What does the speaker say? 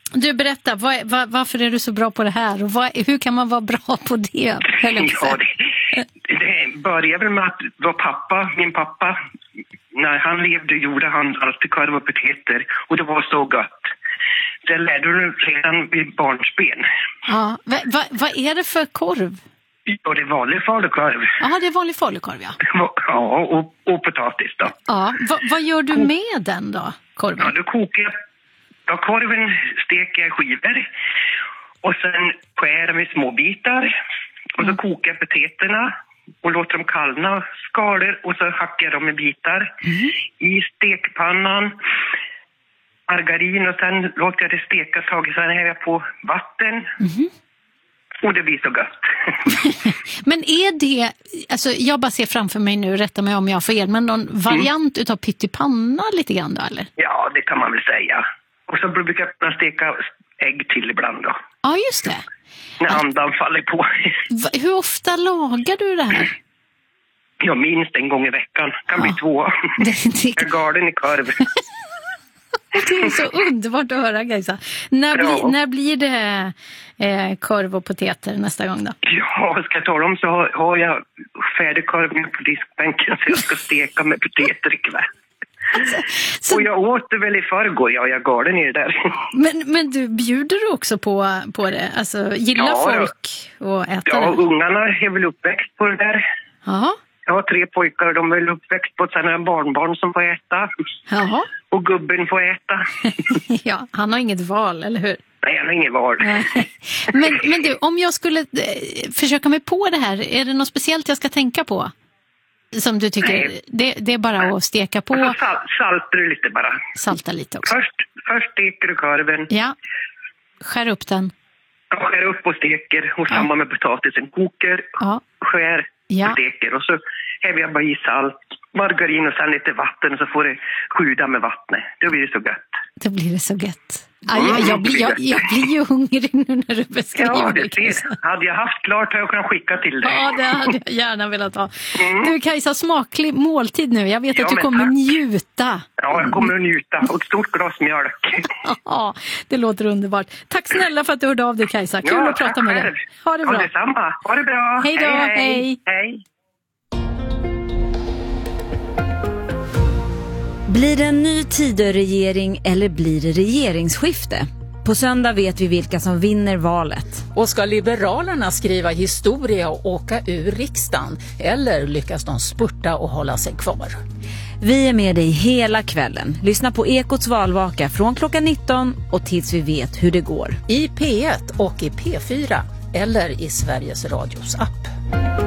Du, berätta, varför är du så bra på det här? Och hur kan man vara bra på det? Det började väl med att min pappa, när han levde gjorde han alltid korv och potäter. Och det var så gott. Det lärde du redan vid barnsben. Ja, vad är det för korv? Ja, det är vanlig falukorv. Ja, det är vanlig falukorv, ja. Ja, och potatis då. Ja, vad gör du med den då, korven? Ja, då kokar jag. Ja, korven steker jag i skivor. Och sen skär dem i små bitar. Och så kokar jag potäterna och låter dem kallna, skalor, och så hackar jag dem i bitar i stekpannan, margarin, och sen låter jag det steka ett tag, sen häller jag på vatten och det blir så gott. Men är det, alltså jag bara ser framför mig nu, rätta mig om jag får fel, men någon variant utav pyttipanna lite grann då, eller? Ja, det kan man väl säga. Och så brukar jag steka ägg till ibland då. Ja, just det. När andan faller på. Hur ofta lagar du det här? Ja, minst en gång i veckan. Kan bli 2. Jag är galen i korv. Det är så underbart att höra, Kajsa. När blir det korv och potäter nästa gång då? Ja, ska jag ta dem så har jag färdigkorv på diskbänken, så jag ska steka med potäter ikväll. Och jag åt det väl i förrgår, jag är galen i det där. Men du, bjuder du också på det? Alltså, gillar folk att äta det? Ja, ungarna är väl uppväxt på det där. Jaha. Jag har 3 pojkar och de är väl uppväxt på ett sådant här barnbarn som får äta. Jaha. Och gubben får äta. Ja, han har inget val, eller hur? Nej, han har inget val. Men du, om jag skulle försöka mig på det här, är det något speciellt jag ska tänka på? Som du tycker, det är bara att steka på. Och så saltar du lite bara. Salta lite också. Först steker du korven. Ja, skär upp den. Ja, skär upp och steker. Och samma med potatisen. Koker, skär och steker. Och så häver jag bara i salt, margarin och sen lite vatten. Och så får det sjuda med vattnet. Då blir det så gött. Då blir det så gött. Jag blir ju hungrig nu när du beskriver det. Ja, det ser. Hade jag haft klart hade jag kunnat skicka till dig. Ja, det hade jag gärna velat ha. Du, Kajsa, smaklig måltid nu. Jag vet att du kommer njuta. Ja, jag kommer att njuta. Och ett stort glas mjölk. Ja, det låter underbart. Tack snälla för att du hörde av dig, Kajsa. Kul att prata med dig. Ha det bra. Ja, detsamma. Ha det bra. Hej då. Hej. Blir det en ny Tidöregering eller blir det regeringsskifte? På söndag vet vi vilka som vinner valet. Och ska Liberalerna skriva historia och åka ur riksdagen? Eller lyckas de spurta och hålla sig kvar? Vi är med dig hela kvällen. Lyssna på Ekots valvaka från klockan 19 och tills vi vet hur det går. I P1 och i P4 eller i Sveriges Radios app.